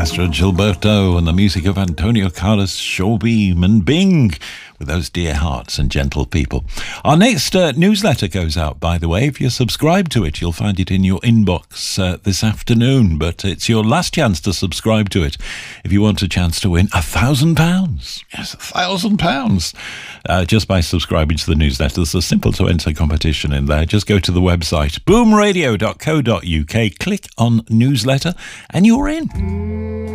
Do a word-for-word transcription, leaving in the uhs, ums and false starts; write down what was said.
Astro Gilberto and the music of Antonio Carlos Jobim and Bing with those dear hearts and gentle people. Our next uh, newsletter goes out, by the way. If you're subscribed to it, you'll find it in your inbox uh, this afternoon, but it's your last chance to subscribe to it if you want a chance to win a thousand pounds. Yes, a thousand pounds. Uh, just by subscribing to the newsletter. There's a simple to enter competition in there. Just go to the website boom radio dot co dot uk, click on newsletter, and you're in.